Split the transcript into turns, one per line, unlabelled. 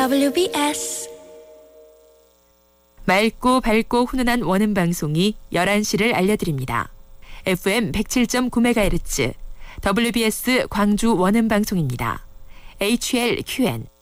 WBS
맑고 밝고 훈훈한 원음 방송이 11시를 알려드립니다. FM 107.9MHz WBS 광주 원음 방송입니다. HLQN